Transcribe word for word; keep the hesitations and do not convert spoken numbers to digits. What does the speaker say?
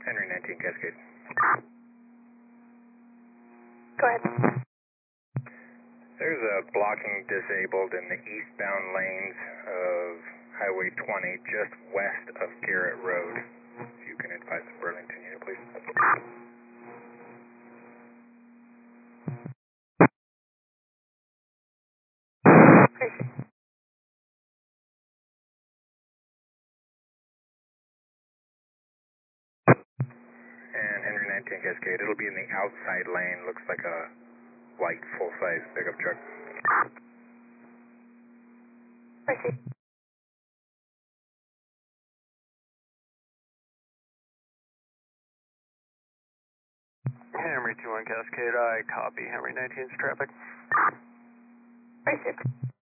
Henry nineteen Cascade. Go ahead. There's a blocking disabled in the eastbound lanes of Highway twenty, just west of Garrett Road. If you can advise the Burlington unit, please. And Henry nineteen Cascade, it'll be in the outside lane, looks like a white full-size pickup truck. Proceed. Henry two one Cascade, I copy. Henry nineteen's traffic. Proceed.